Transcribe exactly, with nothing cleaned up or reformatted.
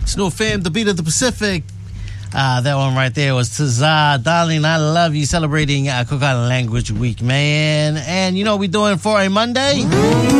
Snow Fam, The Beat of the Pacific. Uh, that one right there was Tazah, Darling, I Love You, celebrating uh, Cook Island Language Week, man. And you know what we're doing for a Monday?